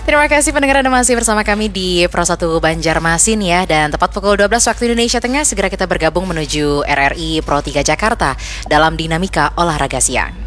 Terima kasih pendengar Anda masih bersama kami di Pro 1 Banjarmasin ya. Dan tepat pukul 12 waktu Indonesia Tengah, segera kita bergabung menuju RRI Pro 3 Jakarta dalam Dinamika Olahraga Siang.